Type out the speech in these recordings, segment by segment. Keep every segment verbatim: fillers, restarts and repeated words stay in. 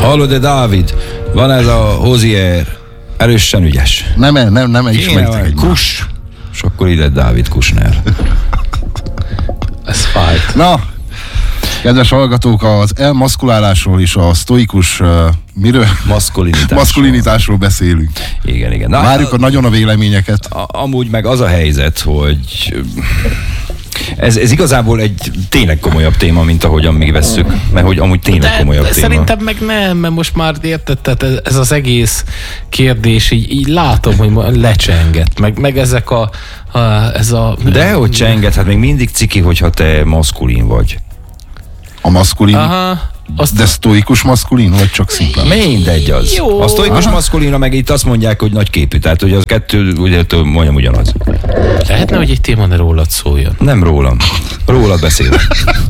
Hallod, de Dávid, van ez a Hozier, erősen ügyes. Nem, nem, nem, ismeritek egy Kus. És akkor ide Dávid Kushner. Ez fáj. Na, kedves hallgatók, az elmaszkulálásról és a sztoikus uh, miről? Maszkulinitásról. Maszkulinitásról beszélünk. Igen, igen. Na, várjuk a, nagyon a véleményeket. A, amúgy meg az a helyzet, hogy ez, ez igazából egy tényleg komolyabb téma, mint ahogyan mi vesszük, mert hogy amúgy tényleg de, komolyabb de téma. Szerintem meg nem, mert most már érted, tehát ez, ez az egész kérdés, így, így látom, hogy lecsenget, meg, meg ezek a, a ez a... De hogy csenget, hát még mindig ciki, hogyha te maszkulin vagy. A maszkulin? Aha. Azt de sztoikus maszkulin, vagy csak szimplán? Mindegy az. Jó. A sztoikus Aha. maszkulinra meg itt azt mondják, hogy nagy képű, tehát hogy az kettő, ugye, mondjam ugyanaz. Lehetne, hogy egy téma ne rólad szóljon. Nem rólam. Rólad beszélek.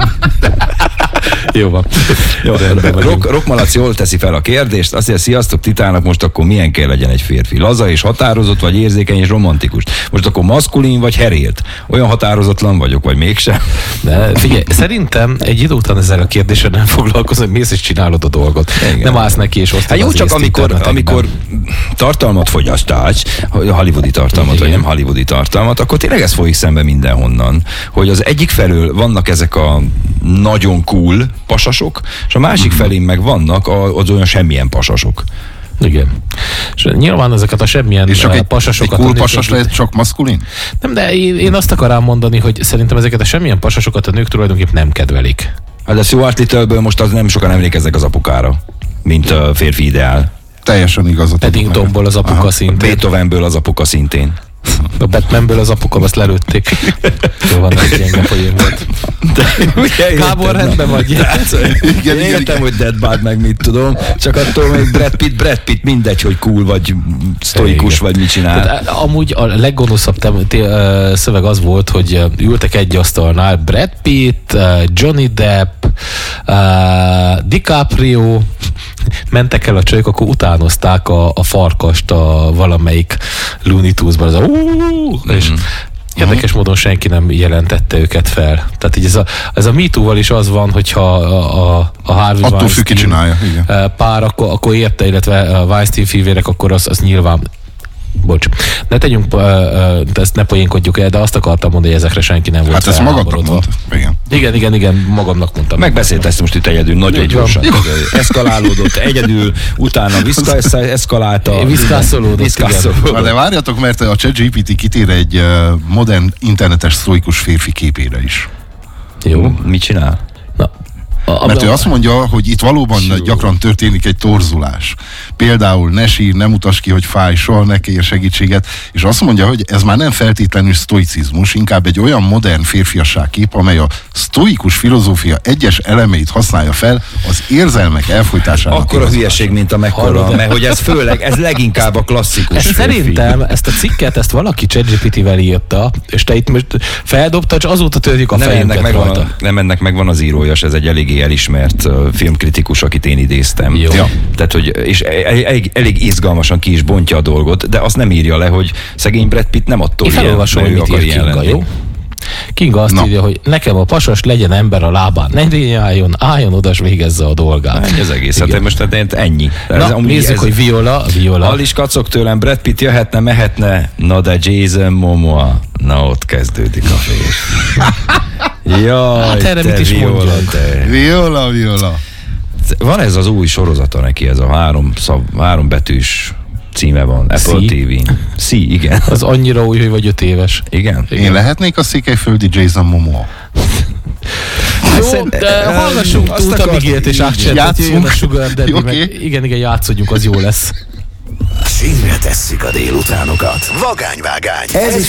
Jó van. Jó, Rock, Rockmalac jól teszi fel a kérdést, azt mondja, sziasztok titának, most akkor milyen kell legyen egy férfi? Laza és határozott, vagy érzékeny és romantikus? Most akkor maszkulin vagy herélt? Olyan határozatlan vagyok, vagy mégsem? De figyelj, szerintem egy idő után ezzel a kérdéssel nem foglalkozom, hogy mész és csinálod a dolgot. Igen. Nem állsz neki és osztod. Hát jó, az csak amikor, amikor tartalmat fogyasztás, hollywoodi tartalmat, igen, vagy nem hollywoodi tartalmat, akkor tényleg ez folyik szembe mindenhonnan, hogy az egyik felől vannak ezek a nagyon cool pasasok, és a másik felén meg vannak az olyan semmilyen pasasok. Igen. És nyilván ezeket a semmilyen és csak egy, pasasokat... egy cool pasas lehet csak maszkulin? Nem, de én, én azt akarom mondani, hogy szerintem ezeket a semmilyen pasasokat a nők tulajdonképpen nem kedvelik. Hát a Stuart Littleből most az nem sokan emlékeznek az apukára, mint a férfi ideál. Teljesen igazat. Paddingtonból az apuka Aha. szintén. Beethovenből az apuka szintén. A Batmanből az apuka, azt lelőtték. Jó van, ez gyenge poén volt. Gábor, rendben vagy. Igen, én értem, hogy Deadbad meg mit tudom, csak attól még Brad Pitt, Brad Pitt mindegy, hogy cool vagy sztoikus vagy mit csinál. De, amúgy a leggonoszabb te- te- szöveg az volt, hogy ültek egy asztalnál Brad Pitt, Johnny Depp, DiCaprio, mentek el a csajok, akkor utánozták a, a farkast a valamelyik Looney Tunes-ban, az a uh, és érdekes módon senki nem jelentette őket fel. Tehát így ez a, ez a MeToo-val is az van, hogyha a, a, a Harvey attól függ, ki csinálja, igen. pár, akkor, akkor érte, illetve a Weinstein fivérek, akkor az, az nyilván bocs, ne tegyünk, ezt ne poénkodjuk el, de azt akartam mondani, hogy ezekre senki nem volt hát ezt magadnak mondta. Igen. igen, igen, igen, magamnak mondtam. Megbeszélt ezt most itt egyedül, nagyon gyorsan. Eszkalálódott egyedül, utána visszaeszkalálta. Viszkászolódott. De várjatok, mert a ChatGPT kitér egy modern internetes sztoikus férfi képére is. Jó. Mit csinál? Na. A, Mert ő azt mondja, hogy itt valóban Jó. gyakran történik egy torzulás. Például ne sír, nem utasd ki, hogy fáj, soha ne kér segítséget, és azt mondja, hogy ez már nem feltétlenül sztoicizmus, inkább egy olyan modern férfiasságkép, amely a sztoikus filozófia egyes elemeit használja fel az érzelmek elfolytásának. Akkor a hülyeség, mint a mekkora, mert hogy ez főleg, ez leginkább a klasszikus ez szerintem ezt a cikket, ezt valaki ChatGPT-vel írta, és te itt most feldobtad, és azóta törjük a nem fejünket ennek rajta. Megvan, nem ennek megvan az írója, ez egy elég elismert uh, filmkritikus, akit én idéztem. Ja. Tehát, hogy, és elég, elég izgalmasan ki is bontja a dolgot, de azt nem írja le, hogy szegény Brad Pitt nem attól én ilyen, hogy mit ír Kinga, jó? Kinga azt Na. írja, hogy nekem a pasas legyen ember a lábán, ne álljon, álljon oda, és végezze a dolgát. Ennyi az egész, hát most hát ennyi. Na, ez, nézzük, ez, hogy Viola, Viola. Al is kacog tőlem, Brad Pitt jöhetne, mehetne, na de Jason Momoa, na ott kezdődik a fél. Jaj, hát erre mit is Viola, te. Viola, Viola. Van ez az új sorozata neki, ez a három, szav, három betűs címe van, Apple C? té vén. C, igen. Az annyira új, hogy vagy öt éves. Igen? Én igen. lehetnék a székelyföldi Jason Momoa. Jó, de hallgassunk túl a Migélt és Ákcsentet, jöjjön a Sugar Daddy, okay. meg igen, igen, játszodjunk, az jó lesz. Sínre tesszük a délutánokat. Vagányvágány. Ez is